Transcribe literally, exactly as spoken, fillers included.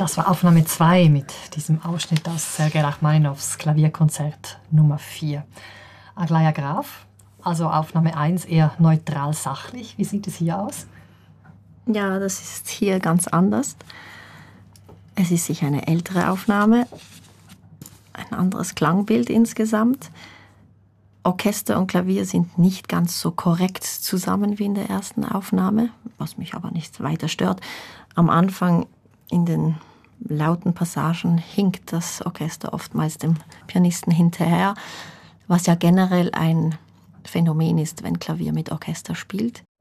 Das war Aufnahme zwei mit diesem Ausschnitt aus Sergei Rachmaninows Klavierkonzert Nummer vier. Aglaja Graf, also Aufnahme eins eher neutral sachlich. Wie sieht es hier aus? Ja, das ist hier ganz anders. Es ist sicher eine ältere Aufnahme, ein anderes Klangbild insgesamt. Orchester und Klavier sind nicht ganz so korrekt zusammen wie in der ersten Aufnahme, was mich aber nicht weiter stört. Am Anfang in den lauten Passagen hinkt das Orchester oftmals dem Pianisten hinterher, was ja generell ein Phänomen ist, wenn Klavier mit Orchester spielt.